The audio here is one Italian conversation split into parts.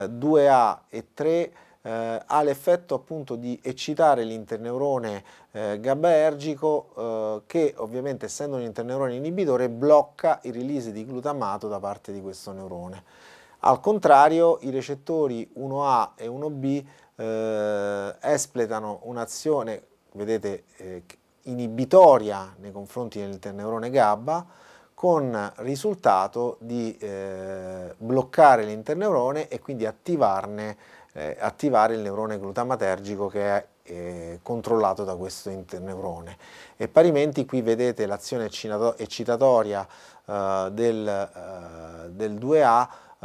2A e 3 ha l'effetto appunto di eccitare l'interneurone GABAergico che ovviamente, essendo un interneurone inibitore, blocca il release di glutammato da parte di questo neurone. Al contrario, i recettori 1A e 1B espletano un'azione, vedete, inibitoria nei confronti dell'interneurone GABA, con risultato di bloccare l'interneurone e quindi attivare il neurone glutamatergico che è controllato da questo interneurone. E parimenti qui vedete l'azione eccitatoria del 2A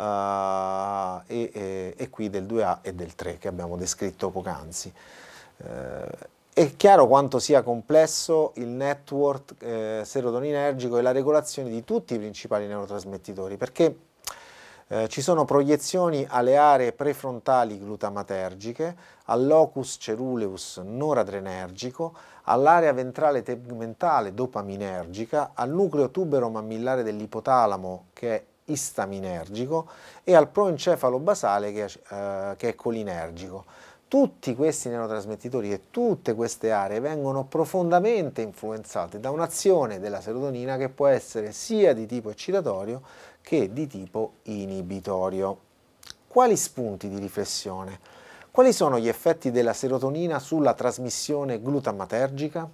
e qui del 2A e del 3 che abbiamo descritto poc'anzi. È chiaro quanto sia complesso il network serotoninergico e la regolazione di tutti i principali neurotrasmettitori, perché ci sono proiezioni alle aree prefrontali glutamatergiche, al locus ceruleus noradrenergico, all'area ventrale tegmentale dopaminergica, al nucleo tubero-mammillare dell'ipotalamo che è istaminergico e al proencefalo basale che è colinergico. Tutti questi neurotrasmettitori e tutte queste aree vengono profondamente influenzate da un'azione della serotonina che può essere sia di tipo eccitatorio che di tipo inibitorio. Quali spunti di riflessione? Quali sono gli effetti della serotonina sulla trasmissione glutamatergica?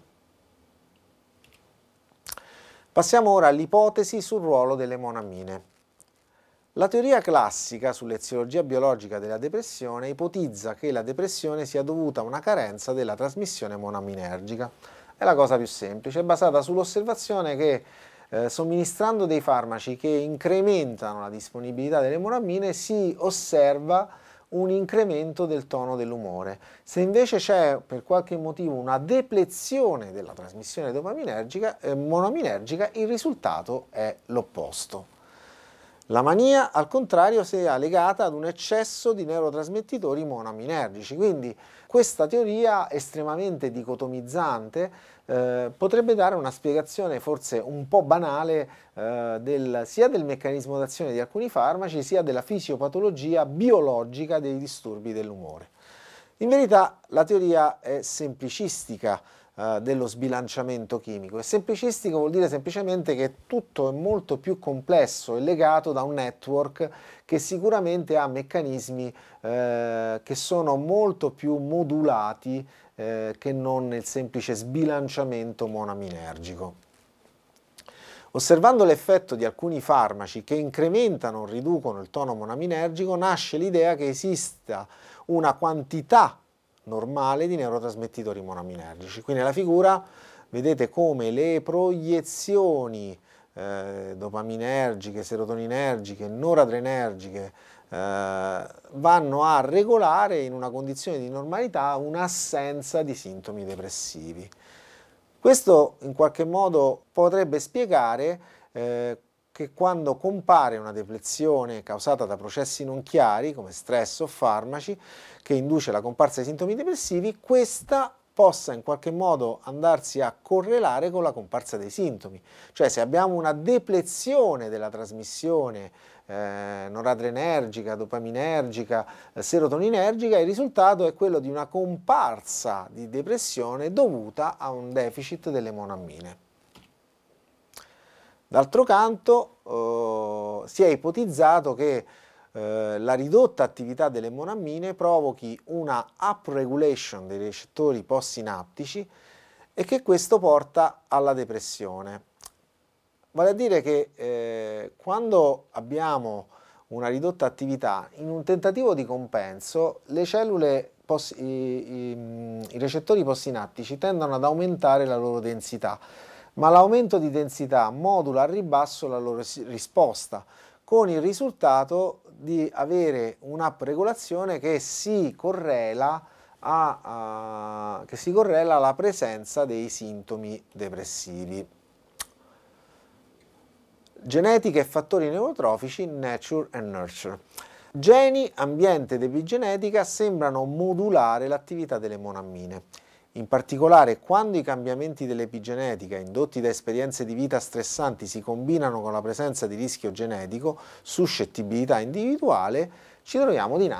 Passiamo ora all'ipotesi sul ruolo delle monamine. La teoria classica sull'eziologia biologica della depressione ipotizza che la depressione sia dovuta a una carenza della trasmissione monaminergica. È la cosa più semplice, è basata sull'osservazione che somministrando dei farmaci che incrementano la disponibilità delle monamine si osserva un incremento del tono dell'umore. Se invece c'è per qualche motivo una deplezione della trasmissione monaminergica, il risultato è l'opposto. La mania, al contrario, sia legata ad un eccesso di neurotrasmettitori monaminergici, quindi questa teoria estremamente dicotomizzante potrebbe dare una spiegazione forse un po' banale sia del meccanismo d'azione di alcuni farmaci, sia della fisiopatologia biologica dei disturbi dell'umore. In verità la teoria è semplicistica dello sbilanciamento chimico. E semplicistico vuol dire semplicemente che tutto è molto più complesso e legato da un network che sicuramente ha meccanismi che sono molto più modulati che non il semplice sbilanciamento monaminergico. Osservando l'effetto di alcuni farmaci che incrementano o riducono il tono monaminergico, nasce l'idea che esista una quantità normale di neurotrasmettitori monaminergici. Qui nella figura vedete come le proiezioni dopaminergiche, serotoninergiche, noradrenergiche vanno a regolare in una condizione di normalità un'assenza di sintomi depressivi. Questo in qualche modo potrebbe spiegare che quando compare una deplezione causata da processi non chiari, come stress o farmaci, che induce la comparsa di sintomi depressivi, questa possa in qualche modo andarsi a correlare con la comparsa dei sintomi. Cioè se abbiamo una deplezione della trasmissione noradrenergica, dopaminergica, serotoninergica, il risultato è quello di una comparsa di depressione dovuta a un deficit delle monamine. D'altro canto si è ipotizzato che la ridotta attività delle monamine provochi una upregulation dei recettori postsinaptici e che questo porta alla depressione. Vale a dire che quando abbiamo una ridotta attività, in un tentativo di compenso, le cellule, i recettori postsinaptici tendono ad aumentare la loro densità, ma l'aumento di densità modula al ribasso la loro risposta, con il risultato di avere un'upregolazione che si correla alla presenza dei sintomi depressivi. Genetica e fattori neurotrofici, nature and nurture. Geni, ambiente ed epigenetica sembrano modulare l'attività delle monamine. In particolare, quando i cambiamenti dell'epigenetica indotti da esperienze di vita stressanti si combinano con la presenza di rischio genetico, suscettibilità individuale, ci troviamo dinanzi